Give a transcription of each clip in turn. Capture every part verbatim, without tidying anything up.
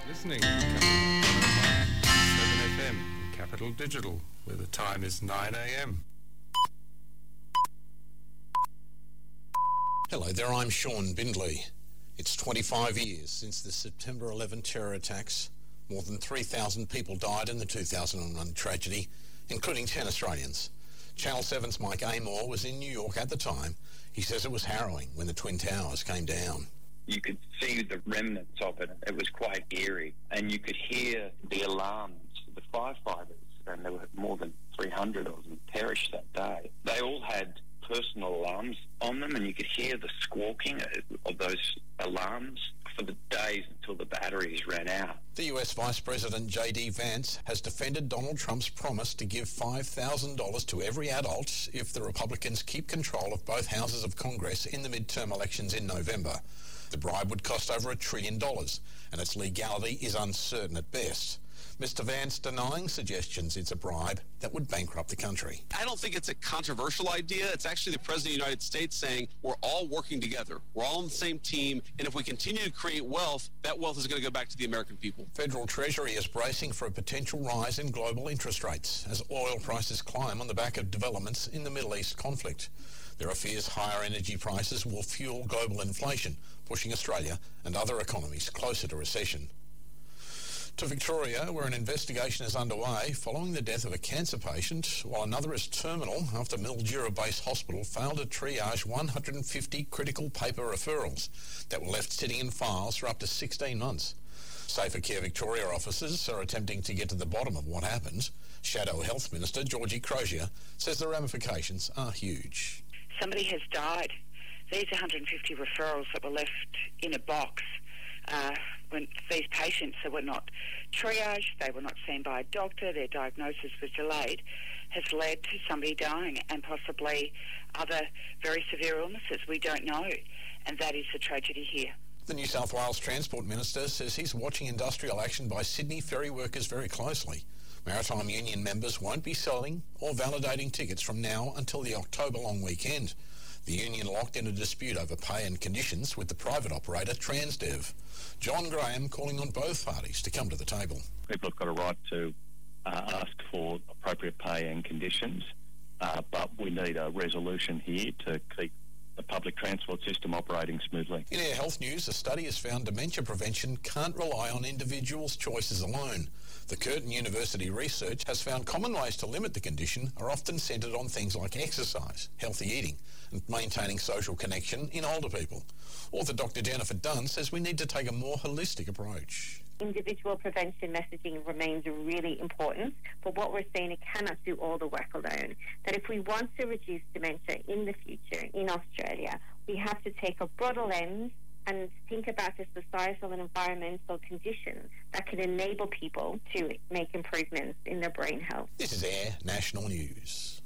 Listening to seven F M, Capital Digital, where the time is nine a m. Hello there, I'm Sean Bindley. It's twenty-five years since the September eleventh terror attacks. More than three thousand people died in the two thousand one tragedy, including ten Australians. Channel seven's Mike Amor was in New York at the time. He says it was harrowing when the Twin Towers came down. You could see the remnants of it. It was quite eerie. And you could hear the alarms for the firefighters. And there were more than three hundred of them perished that day. They all had personal alarms on them, and you could hear the squawking of those alarms for the days until the batteries ran out. The U S Vice President J D Vance has defended Donald Trump's promise to give five thousand dollars to every adult if the Republicans keep control of both houses of Congress in the midterm elections in November. The bribe would cost over a trillion dollars, and its legality is uncertain at best. Mister Vance denying suggestions it's a bribe that would bankrupt the country. I don't think it's a controversial idea. It's actually the President of the United States saying we're all working together. We're all on the same team, and if we continue to create wealth, that wealth is going to go back to the American people. Federal Treasury is bracing for a potential rise in global interest rates as oil prices climb on the back of developments in the Middle East conflict. There are fears higher energy prices will fuel global inflation, pushing Australia and other economies closer to recession. To Victoria, where an investigation is underway following the death of a cancer patient, while another is terminal after Mildura Base Hospital failed to triage one hundred fifty critical paper referrals that were left sitting in files for up to sixteen months. Safer Care Victoria officers are attempting to get to the bottom of what happened. Shadow Health Minister Georgie Crozier says the ramifications are huge. Somebody has died. These one hundred fifty referrals that were left in a box uh, when these patients that were not triaged, they were not seen by a doctor, their diagnosis was delayed, has led to somebody dying and possibly other very severe illnesses. We don't know, and that is the tragedy here. The New South Wales Transport Minister says he's watching industrial action by Sydney ferry workers very closely. Maritime Union members won't be selling or validating tickets from now until the October long weekend. The union locked in a dispute over pay and conditions with the private operator Transdev. John Graham calling on both parties to come to the table. People have got a right to uh, ask for appropriate pay and conditions, uh, but we need a resolution here to keep the public transport system operating smoothly. In Air Health News, a study has found dementia prevention can't rely on individuals' choices alone. The Curtin University research has found common ways to limit the condition are often centred on things like exercise, healthy eating, and maintaining social connection in older people. Author Doctor Jennifer Dunn says we need to take a more holistic approach. Individual prevention messaging remains really important, but what we're saying, it cannot do all the work alone. That if we want to reduce dementia in the future in Australia, we have to take a broader lens and think about the societal and environmental conditions that can enable people to make improvements in their brain health. This is Air National News.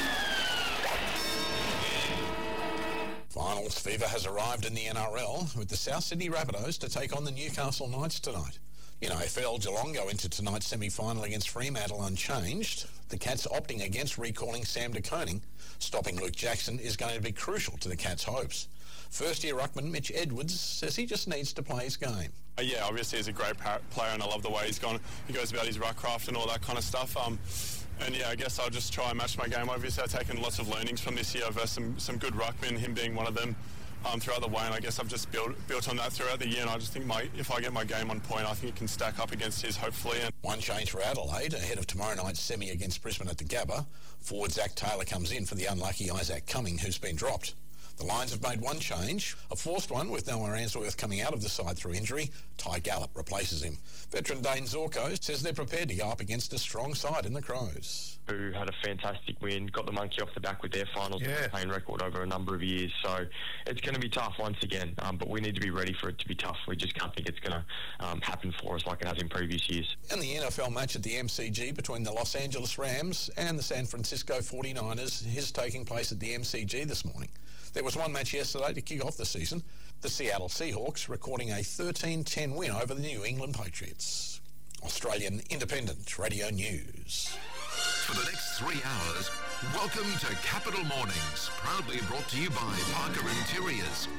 Finals fever has arrived in the N R L with the South Sydney Rabbitohs to take on the Newcastle Knights tonight. In A F L, Geelong go into tonight's semi-final against Fremantle unchanged. The Cats opting against recalling Sam de Koning. Stopping Luke Jackson is going to be crucial to the Cats' hopes. First-year ruckman Mitch Edwards says he just needs to play his game. Uh, yeah, obviously he's a great player and I love the way he's gone. He goes about his ruck craft and all that kind of stuff. Um, and yeah, I guess I'll just try and match my game. Obviously I've taken lots of learnings from this year versus some, some good ruckmen, him being one of them. Um, throughout the way, and I guess I've just built built on that throughout the year, and I just think my if I get my game on point, I think it can stack up against his, hopefully. And one change for Adelaide ahead of tomorrow night's semi against Brisbane at the Gabba. Forward Zach Taylor comes in for the unlucky Isaac Cumming, who's been dropped. The Lions have made one change, a forced one with Noah Answorth coming out of the side through injury. Ty Gallup replaces him. Veteran Dane Zorko says they're prepared to go up against a strong side in the Crows. Who had a fantastic win, got the monkey off the back with their finals yeah. campaign record over a number of years. So it's going to be tough once again, um, but we need to be ready for it to be tough. We just can't think it's going to um, happen for us like it has in previous years. And the N F L match at the M C G between the Los Angeles Rams and the San Francisco forty-niners is taking place at the M C G this morning. There was one match yesterday to kick off the season. The Seattle Seahawks recording a thirteen ten win over the New England Patriots. Australian Independent Radio News. For the next three hours, welcome to Capital Mornings, proudly brought to you by Parker Interiors.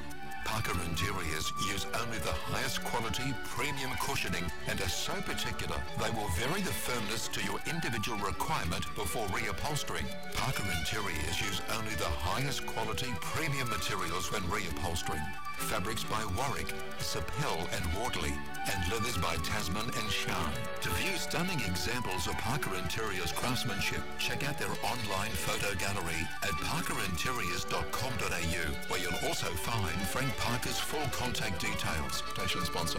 Parker Interiors use only the highest quality premium cushioning and are so particular they will vary the firmness to your individual requirement before reupholstering. Parker Interiors use only the highest quality premium materials when reupholstering. Fabrics by Warwick, Sapel and Wardley, and leathers by Tasman and Sharn. To view stunning examples of Parker Interiors craftsmanship, check out their online photo gallery at parker interiors dot com dot a u, where you'll also find Frank Parker's full contact details. Station sponsor.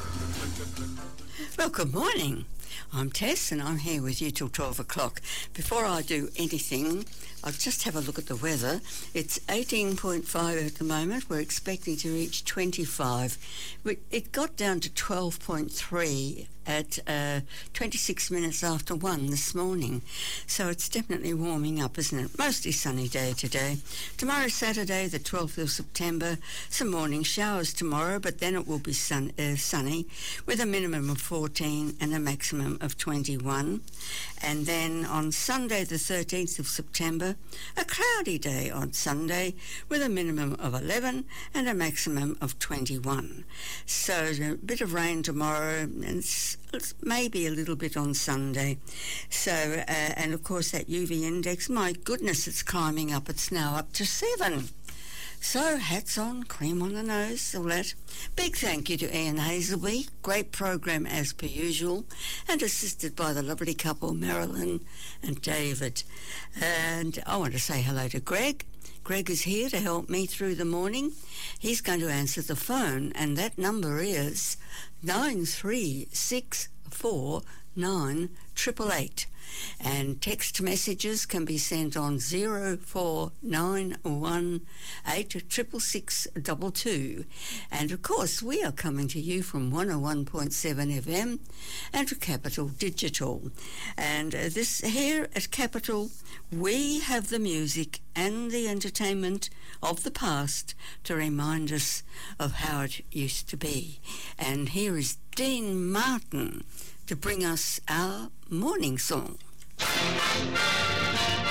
Well, good morning. I'm Tess and I'm here with you till twelve o'clock. Before I do anything, I'll just have a look at the weather. It's eighteen point five at the moment. We're expecting to reach twenty-five. It got down to twelve point three at uh, twenty-six minutes after one this morning. So it's definitely warming up, isn't it? Mostly sunny day today. Tomorrow, Saturday, the twelfth of September, some morning showers tomorrow, but then it will be sun, uh, sunny with a minimum of fourteen and a maximum of twenty-one. And then on Sunday, the thirteenth of September, a cloudy day on Sunday with a minimum of eleven and a maximum of twenty-one. So a bit of rain tomorrow and maybe a little bit on Sunday. So, uh, and of course that U V index, my goodness, it's climbing up. It's now up to seven. So, hats on, cream on the nose, all that. Big thank you to Ian Hazelby. Great program as per usual, and assisted by the lovely couple, Marilyn and David. And I want to say hello to Greg. Greg is here to help me through the morning. He's going to answer the phone, and that number is nine three six four nine eight eight eight. And text messages can be sent on zero four nine one eight six six six two two. And of course, we are coming to you from one oh one point seven F M and to Capital Digital. And uh, this here at Capital, we have the music and the entertainment of the past to remind us of how it used to be. And here is Dean Martin to bring us our morning song.